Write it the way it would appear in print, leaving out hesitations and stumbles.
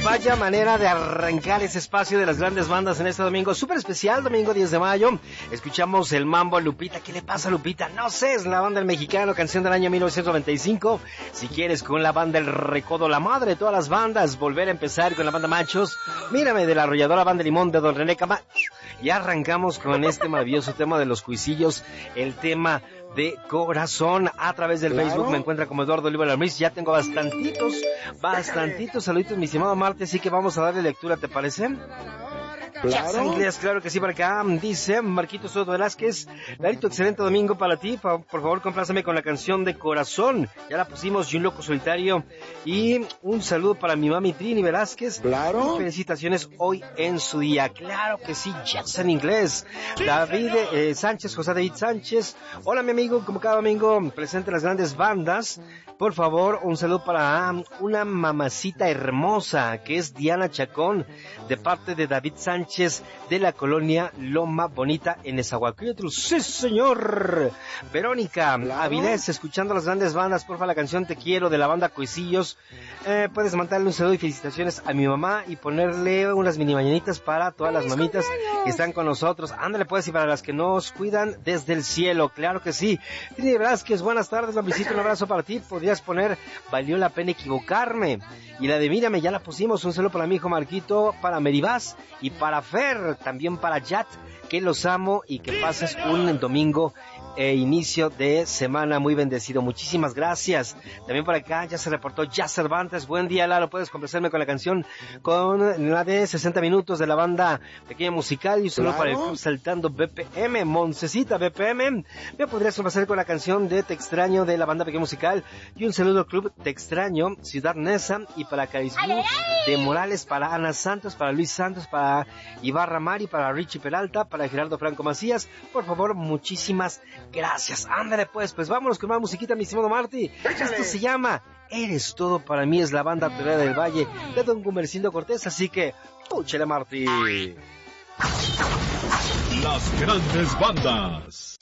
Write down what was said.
vaya manera de arrancar ese espacio de las grandes bandas en este domingo súper especial, domingo 10 de mayo. Escuchamos el mambo a Lupita. ¿Qué le pasa a Lupita? No sé, es la banda del mexicano, canción del año 1995. Si quieres, con la banda El Recodo, la madre de todas las bandas, volver a empezar con la banda Machos. Mírame, de la arrolladora banda Limón de Don René Cama. Y arrancamos con este maravilloso tema de los cuisillos, el tema de Corazón. A través del Facebook me encuentra como Eduardo Oliva Lamriz. Ya tengo bastantitos saluditos, mi estimado Marte, así que vamos a darle lectura, ¿te parece? Claro. Inglés, claro que sí, por acá. Dice Marquito Soto Velázquez: Larito, excelente domingo para ti. Por favor, compláceme con la canción de Corazón. Ya la pusimos, y un loco solitario. Y un saludo para mi mami Trini Velázquez. Claro. Felicitaciones hoy en su día. Claro que sí, Jackson Inglés. David Sánchez, José David Sánchez. Hola, mi amigo, como cada domingo, presente las grandes bandas. Por favor, un saludo para una mamacita hermosa, que es Diana Chacón, de parte de David Sánchez, de la colonia Loma Bonita, en Nezahualcóyotl. ¡Sí, señor! Verónica Avilés, escuchando las grandes bandas, porfa, la canción Te Quiero, de la banda Coisillos. Puedes mandarle un saludo y felicitaciones a mi mamá y ponerle unas mini mañanitas para todas las mamitas que están con nosotros. Ándale, pues, y para las que nos cuidan desde el cielo, claro que sí. Trini Velázquez, buenas tardes, mamisita, un abrazo para ti. Podrías poner Valió la pena equivocarme. Y la de Mírame ya la pusimos. Un saludo para mi hijo Marquito, para Meribás y para Fer, también para Yat, que los amo y que pases un domingo inicio de semana muy bendecido. Muchísimas gracias. También por acá ya se reportó Jazz Cervantes. Buen día, Lalo. Puedes complacerme con la canción, con la de 60 minutos de la banda Pequeña Musical. Y un saludo para el club Saltando BPM, Moncecita BPM. Me podrías complacer con la canción de Te Extraño, de la banda Pequeña Musical. Y un saludo al club Te Extraño, Ciudad Neza, y para Carisbú de Morales, para Ana Santos, para Luis Santos, para Ibarra Mari, para Richie Peralta, para Gerardo Franco Macías. Por favor, muchísimas gracias. Ándale, pues vámonos con más musiquita, mi estimado Marty. Esto se llama Eres Todo Para Mí, es la banda Torera del Valle de don Gumercindo Cortés, así que púchale, Marty. Las grandes bandas.